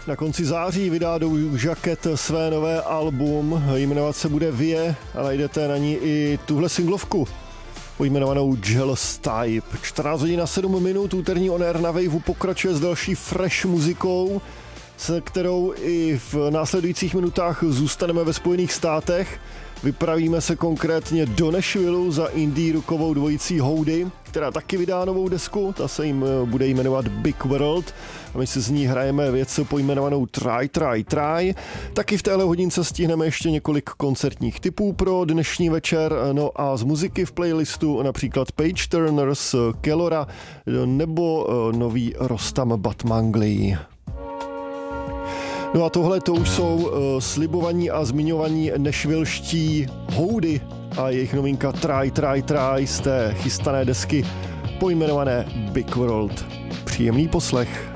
Na konci září vydá Doja Cat své nové album, jmenovat se bude Vie a najdete na ní i tuhle singlovku pojmenovanou Jealous Type. 14 hodin a 7 minut, úterní On Air na Waveu pokračuje s další fresh muzikou, se kterou i v následujících minutách zůstaneme ve Spojených státech. Vypravíme se konkrétně do Nashvilleu za indie rockovou dvojicí Howdy, která taky vydá novou desku, ta se jim bude jmenovat Big World a my si z ní hrajeme věc pojmenovanou Try, Try, Try. Taky v téhle hodince stihneme ještě několik koncertních tipů pro dnešní večer, no a z muziky v playlistu například Page Turners, Kellora nebo nový Rostam Batmangley. No a tohle to už jsou slibovaní a zmiňovaní nashvillští Howdy a jejich novinka Try, Try, Try z té chystané desky pojmenované Big World. Příjemný poslech.